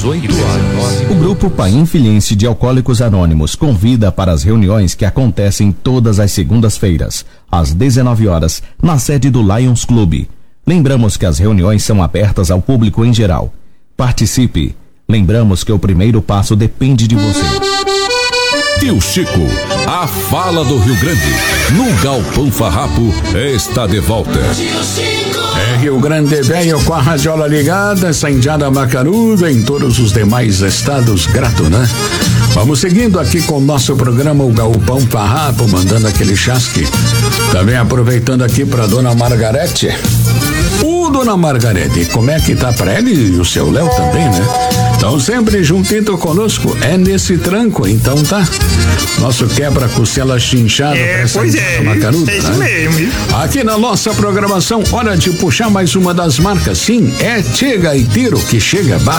18 horas. O Grupo Paim Filhense de Alcoólicos Anônimos convida para as reuniões que acontecem todas as segundas-feiras, às 19 horas, na sede do Lions Clube. Lembramos que as reuniões são abertas ao público em geral. Participe. Lembramos que o primeiro passo depende de você. Tio Chico, a fala do Rio Grande, no Galpão Farrapo, está de volta. É Rio Grande Velho com a radiola ligada, essa indiada macaruda, em todos os demais estados, grato, né? Vamos seguindo aqui com o nosso programa, o Galpão Farrapo, mandando aquele chasque. Também aproveitando aqui pra dona Margarete. Dona Margarete, como é que tá pra ela e o seu Léo também, né? Então sempre juntinho conosco, é nesse tranco, então tá. Nosso quebra-costela chinchado. Pois é, macaruda, é isso né? mesmo. Aqui na nossa programação, hora de puxar mais uma das marcas, sim, é Tchê Gaiteiro que chega.